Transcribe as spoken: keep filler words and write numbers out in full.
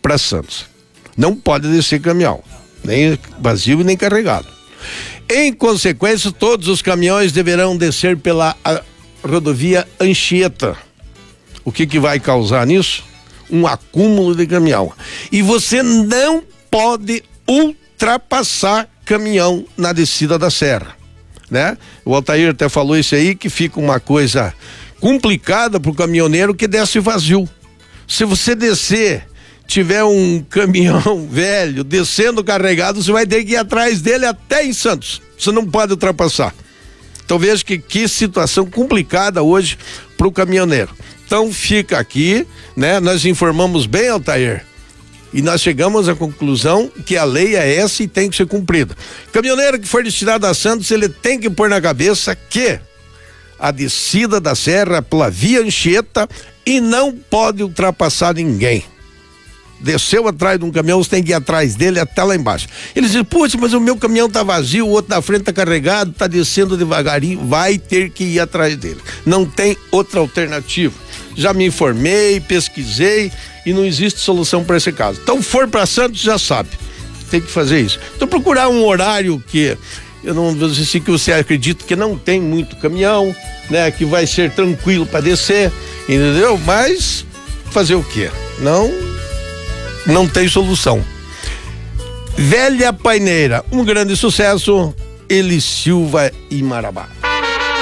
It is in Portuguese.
para Santos. Não pode descer caminhão, nem vazio e nem carregado. Em consequência, todos os caminhões deverão descer pela rodovia Anchieta. O que que vai causar nisso? Um acúmulo de caminhão. E você não pode ultrapassar caminhão na descida da serra, né? O Altair até falou isso aí, que fica uma coisa complicada pro caminhoneiro que desce vazio. Se você descer, tiver um caminhão velho descendo carregado, você vai ter que ir atrás dele até em Santos. Você não pode ultrapassar. Então veja que, que situação complicada hoje pro caminhoneiro. Então fica aqui, né? Nós informamos bem, Altair, e nós chegamos à conclusão que a lei é essa e tem que ser cumprida. Caminhoneiro que for destinado a Santos, ele tem que pôr na cabeça que a descida da serra pela via Anchieta e não pode ultrapassar ninguém. Desceu atrás de um caminhão, você tem que ir atrás dele até lá embaixo. Eles dizem, putz, mas o meu caminhão tá vazio, o outro da frente tá carregado, tá descendo devagarinho, vai ter que ir atrás dele. Não tem outra alternativa. Já me informei, pesquisei e não existe solução para esse caso. Então, for para Santos, já sabe, tem que fazer isso. Então, procurar um horário que eu não vou dizer assim, que você acredita que não tem muito caminhão, né, que vai ser tranquilo para descer, entendeu? Mas fazer o quê? Não Não tem solução. Velha Paineira, um grande sucesso, Eli Silva e Marabá.